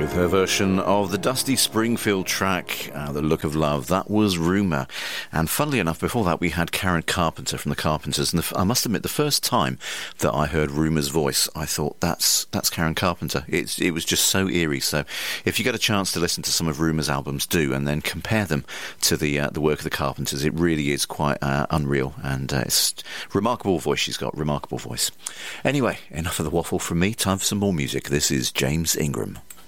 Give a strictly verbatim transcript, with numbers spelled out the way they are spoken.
With her version of the Dusty Springfield track, uh, The Look of Love, that was Rumour. And funnily enough, before that we had Karen Carpenter from the Carpenters, and the, I must admit, the first time that I heard Rumour's voice, I thought, that's that's Karen Carpenter. It's, it was just so eerie. So if you get a chance to listen to some of Rumour's albums, do, and then compare them to the uh, the work of the Carpenters. It really is quite uh, unreal, and uh, it's remarkable voice she's got, remarkable voice. Anyway, enough of the waffle from me, time for some more music. This is James Ingram.